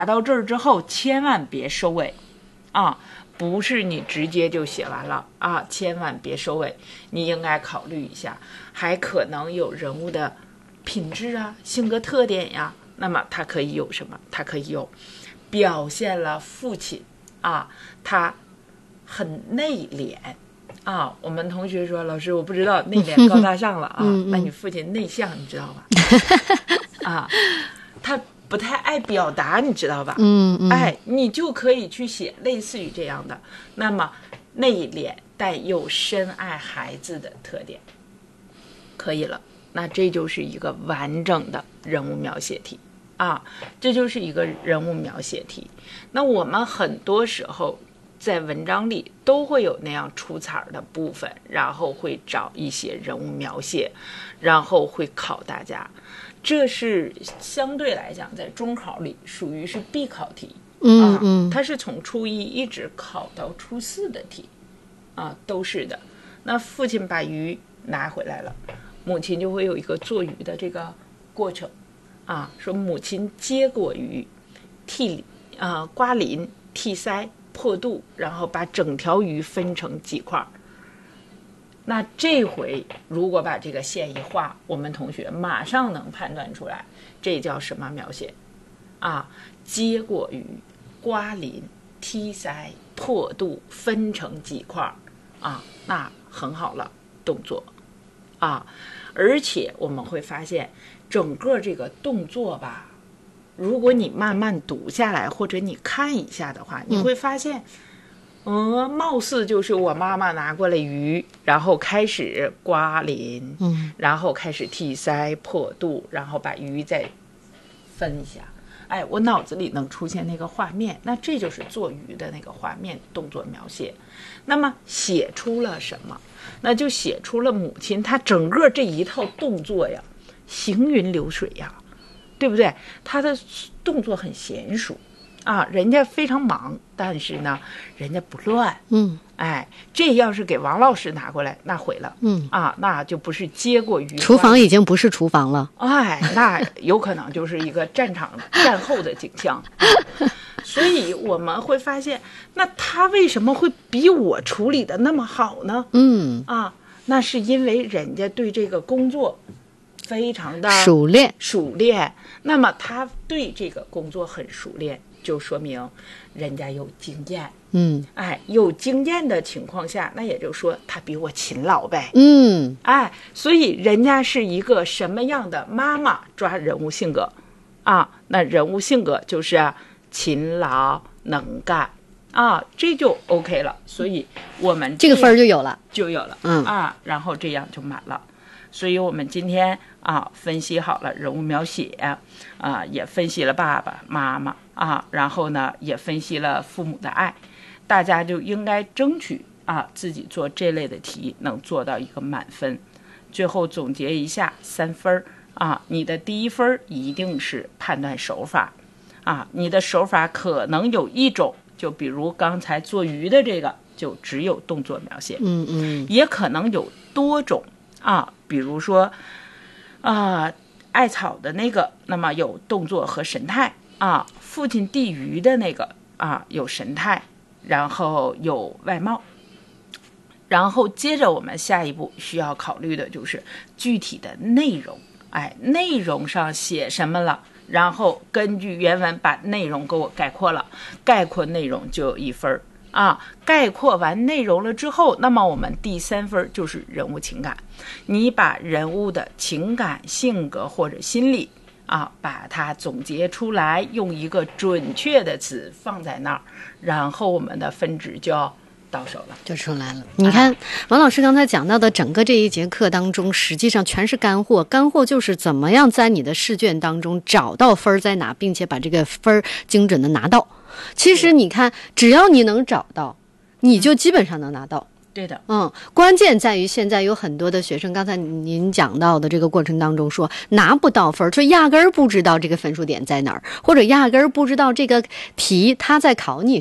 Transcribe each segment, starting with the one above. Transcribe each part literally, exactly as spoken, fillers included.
打到这儿之后，千万别收尾啊！不是你直接就写完了啊，千万别收尾，你应该考虑一下，还可能有人物的品质啊、性格特点呀。那么他可以有什么？他可以有表现了父亲啊，他很内敛啊。我们同学说，老师我不知道内敛高大上了啊， 嗯嗯那你父亲内向，你知道吧？啊，他不太爱表达，你知道吧？ 嗯嗯， 哎，你就可以去写类似于这样的，那么内敛但又深爱孩子的特点，可以了。那这就是一个完整的人物描写题啊，这就是一个人物描写题。那我们很多时候在文章里都会有那样出彩的部分，然后会找一些人物描写，然后会考大家。这是相对来讲在中考里属于是必考题， 嗯嗯， 它是从初一一直考到初四的题啊，都是的。那父亲把鱼拿回来了，母亲就会有一个做鱼的这个过程啊，说母亲接过鱼，剔啊刮鳞、剔腮、破肚，然后把整条鱼分成几块。那这回如果把这个线一画，我们同学马上能判断出来，这叫什么描写啊？接过鱼，刮鳞、剔腮、破肚，分成几块啊？那很好了，动作啊！而且我们会发现，整个这个动作吧，如果你慢慢读下来，或者你看一下的话，你会发现。嗯，貌似就是我妈妈拿过来鱼，然后开始刮鳞， 嗯， 然后开始剔腮破肚，然后把鱼再分一下。哎，我脑子里能出现那个画面，那这就是做鱼的那个画面动作描写。那么写出了什么？那就写出了母亲她整个这一套动作呀，行云流水呀，对不对？她的动作很娴熟。啊，人家非常忙，但是呢，人家不乱。 嗯， 哎，这要是给王老师拿过来，那毁了。 嗯， 啊，那就不是接过鱼， 厨房已经不是厨房了。 哎，那有可能就是一个战场战后的景象。所以我们会发现，那他为什么会比我处理的那么好呢？ 嗯， 啊，那是因为人家对这个工作非常的熟练， 熟练。那么他对这个工作很熟练。就说明人家有经验， 嗯， 哎，有经验的情况下，那也就是说他比我勤劳呗， 嗯， 哎，所以人家是一个什么样的妈妈抓人物性格啊？那人物性格就是勤劳能干啊，这就 OK 了。所以我们这个分就有了， 就有了， 嗯啊，然后这样就满了。所以我们今天啊分析好了人物描写啊，也分析了爸爸妈妈啊，然后呢也分析了父母的爱，大家就应该争取啊自己做这类的题能做到一个满分。最后总结一下，三分啊，你的第一分一定是判断手法啊，你的手法可能有一种，就比如刚才做鱼的这个就只有动作描写， 嗯嗯， 也可能有多种啊，比如说啊艾草的那个，那么有动作和神态啊，父亲递鱼的那个啊有神态，然后有外貌。然后接着我们下一步需要考虑的就是具体的内容，哎，内容上写什么了，然后根据原文把内容给我概括了，概括内容就有一分啊。概括完内容了之后，那么我们第三分就是人物情感，你把人物的情感、性格或者心理啊，把它总结出来，用一个准确的词放在那儿，然后我们的分值就要到手了， 就出来了。你看王老师刚才讲到的整个这一节课当中，实际上全是干货，干货就是怎么样在你的试卷当中找到分在哪，并且把这个分精准的拿到。其实你看，只要你能找到，你就基本上能拿到。 对的， 嗯，关键在于现在有很多的学生，刚才您讲到的这个过程当中说拿不到分，就压根儿不知道这个分数点在哪儿，或者压根儿不知道这个题他在考你什么。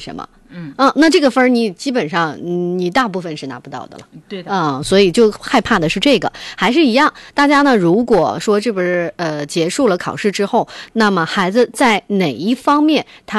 嗯啊，那这个分儿你基本上你大部分是拿不到的了。 对的， 嗯，所以就害怕的是这个，还是一样。大家呢，如果说这不是呃结束了考试之后，那么孩子在哪一方面他